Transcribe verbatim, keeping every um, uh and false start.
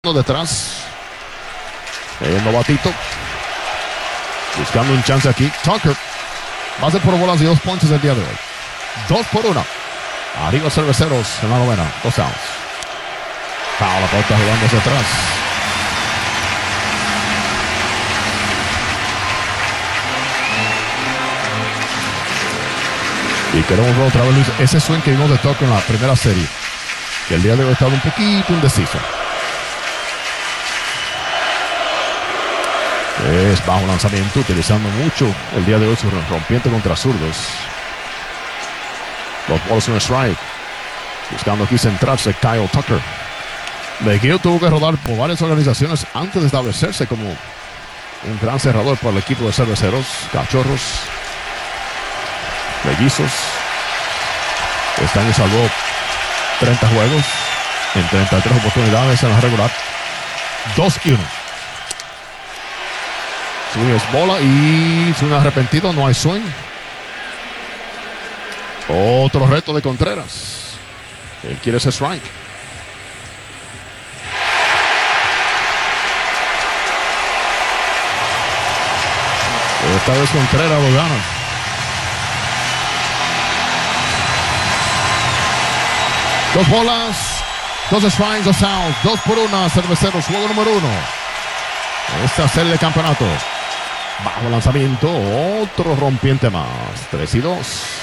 detrás. El novatito. Buscando un chance aquí. Tucker. Base por bolas y dos ponches el día de hoy. Dos por una. Arriba Cerveceros en la novena. Dos outs. Foul, la pelota jugando hacia atrás. Y queremos ver otra vez, Luis, ese swing que vimos de Tucker en la primera serie. Que el día de hoy ha estado un poquito indeciso. Es bajo lanzamiento, utilizando mucho el día de hoy su rompiente contra zurdos. Los bolas en strike. Buscando aquí centrarse Kyle Tucker. McGill tuvo que rodar por varias organizaciones antes de establecerse como un gran cerrador para el equipo de Cerveceros. Cachorros. Mellizos. Este año salvó treinta juegos en treinta y tres oportunidades en la regular. dos y uno. Swing es bola y swing arrepentido, no hay swing. Otro reto de Contreras. Él quiere ese strike. Esta vez Contreras lo gana. Dos bolas, dos strikes, dos outs, dos por una, Cerveceros, juego número uno. Esta serie de campeonato. Bajo lanzamiento, otro rompiente más. tres y dos.